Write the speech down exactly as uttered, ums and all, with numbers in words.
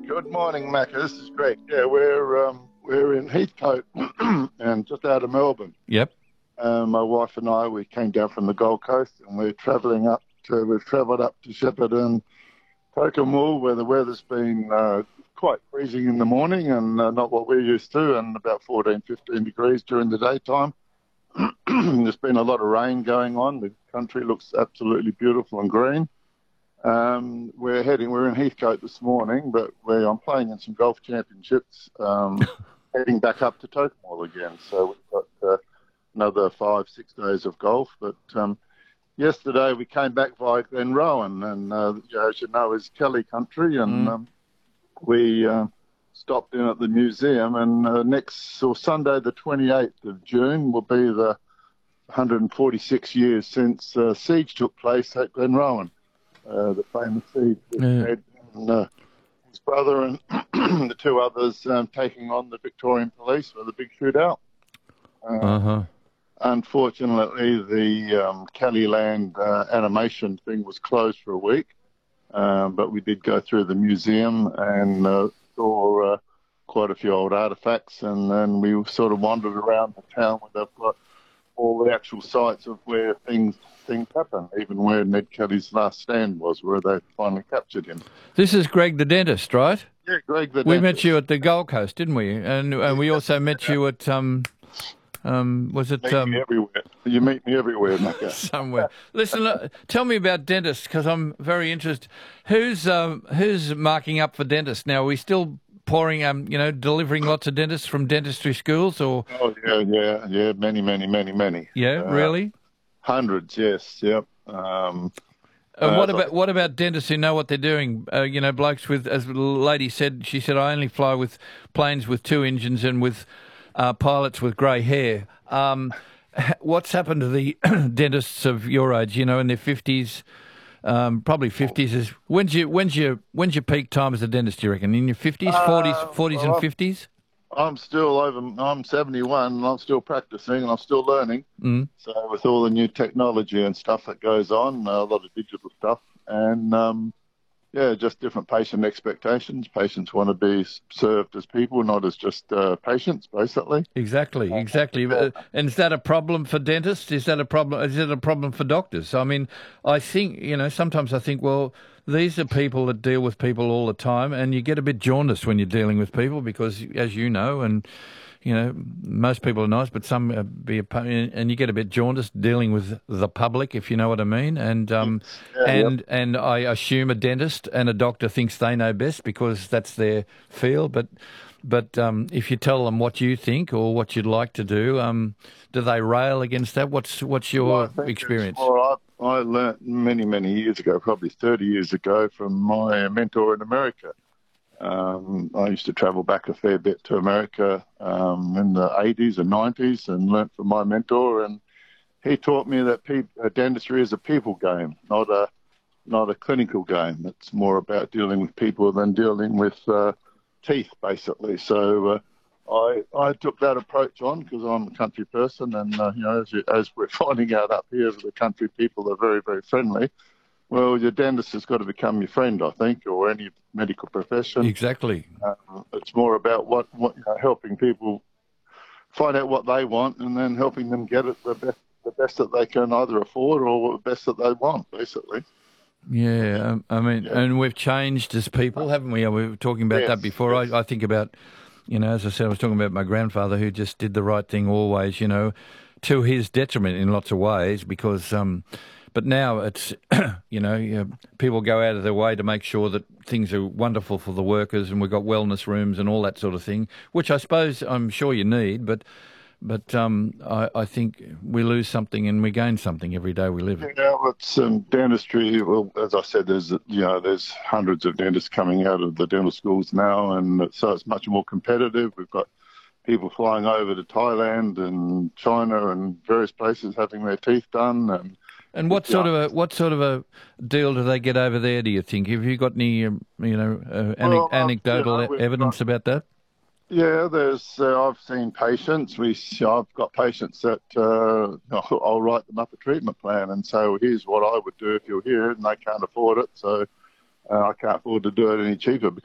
Good morning, Macca. This is Greg. Yeah, we're um, we're in Heathcote and just out of Melbourne. Yep. Um, my wife and I, we came down from the Gold Coast and we're travelling up to, we've travelled up to Shepparton, Tocumwal, where the weather's been uh, quite freezing in the morning and uh, not what we're used to, and about fourteen, fifteen degrees during the daytime. There's been a lot of rain going on. The country looks absolutely beautiful and green. Um, we're heading, we're in Heathcote this morning, but we're, I'm playing in some golf championships, um, heading back up to Tocumwal again. So we've got uh, another five, six days of golf. But um, yesterday we came back via Glenrowan, and uh, as you know, is Kelly country, and Mm. um, we uh, stopped in at the museum. And uh, next, or Sunday, the twenty-eighth of June, will be the one hundred forty-six years since uh, siege took place at Glenrowan. Uh, the famous siege with Yeah. Ed and uh, his brother and the two others um, taking on the Victorian police for the big shootout. Uh, Uh-huh. Unfortunately, the um, Kellyland uh, animation thing was closed for a week, um, but we did go through the museum and uh, saw uh, quite a few old artefacts, and then we sort of wandered around the town where they've got all the actual sites of where things things happen, even where Ned Kelly's last stand was, where they finally captured him. This is Greg the dentist, right? Yeah, Greg the We dentist. met you at the Gold Coast, didn't we? And and we also met you at um um was it Meet um me everywhere. You meet me everywhere, Macca. somewhere? Listen, look, tell me about dentists, because I'm very interested. Who's um who's marking up for dentists now? Are we still pouring um you know delivering lots of dentists from dentistry schools, or Oh, yeah, yeah, yeah, many, many, many, many. yeah, Uh, really? Hundreds, yes, yep. Um, And uh, what so- about what about dentists who know what they're doing? Uh, you know, blokes with, as the lady said, she said, I only fly with planes with two engines and with uh, pilots with grey hair. Um, h- what's happened to the dentists of your age? You know, in their fifties, um, probably fifties. Is when's your when's your when's your peak time as a dentist? Do you reckon in your fifties, forties, Uh, forties, well, and fifties? I'm still over, I'm seventy-one and I'm still practicing and I'm still learning. Mm. So with all the new technology and stuff that goes on, a lot of digital stuff, and um, yeah, just different patient expectations. Patients want to be served as people, not as just uh, patients, basically. Exactly, exactly. Uh, And is that a problem for dentists? Is that a problem? Is it a problem for doctors? I mean, I think, you know, sometimes I think, well, these are people that deal with people all the time, and you get a bit jaundiced when you're dealing with people because, as you know, and you know, most people are nice, but some uh, be a, and you get a bit jaundiced dealing with the public, if you know what I mean. And um, Yeah, and yep. and I assume a dentist and a doctor thinks they know best because that's their field. But but um, if you tell them what you think or what you'd like to do, um, do they rail against that? What's what's your Well, I think experience? it's more- I, I learnt many, many years ago, probably thirty years ago, from my mentor in America. Um, I used to travel back a fair bit to America um, in the eighties and nineties and learnt from my mentor. And he taught me that pe- uh, dentistry is a people game, not a not a clinical game. It's more about dealing with people than dealing with uh, teeth, basically. So uh, I I took that approach on because I'm a country person, and uh, you know, as, you, as we're finding out up here, the country people are very, very friendly. Well, your dentist has got to become your friend, I think, or any medical profession. Exactly. Um, it's more about what, what you know, helping people find out what they want, and then helping them get it the best, the best that they can either afford or the best that they want, basically. Yeah, um, I mean, Yeah. and we've changed as people, haven't we? We were talking about Yes, that before. yes. I, I think about, you know, as I said, I was talking about my grandfather who just did the right thing always, you know, to his detriment in lots of ways because, um, but now it's, you know, you know, people go out of their way to make sure that things are wonderful for the workers, and we've got wellness rooms and all that sort of thing, which I suppose I'm sure you need, but but um, I, I think we lose something and we gain something every day we live. Yeah, well, it's um, dentistry. Well, as I said, there's you know there's hundreds of dentists coming out of the dental schools now, and so it's much more competitive. We've got people flying over to Thailand and China and various places having their teeth done. And And what sort of a what sort of a deal do they get over there? Do you think? Have you got any um, you know uh, ane- Well, uh, anecdotal you know, we've evidence got- about that? Yeah, there's. Uh, I've seen patients. We, I've got patients that uh, I'll, I'll write them up a treatment plan and say, well, here's what I would do if you're here, and they can't afford it, so uh, I can't afford to do it any cheaper.